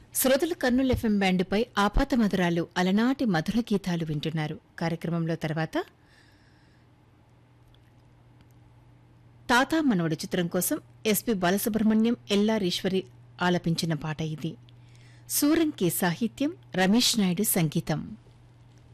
శ్రోతలు కర్నూలు ఎఫ్ఎం బ్యాండుపై ఆపాత మధురాలు అలనాటి మధుర గీతాలు వింటున్నారు. కార్యక్రమంలో తర్వాత తాతా మనవడు చిత్రం కోసం ఎస్పి బాలసుబ్రహ్మణ్యం, ఎల్లారీశ్వరి ఆలపించిన పాట ఇది. సూరంకి సాహిత్యం, రమేష్ నాయుడు సంగీతం.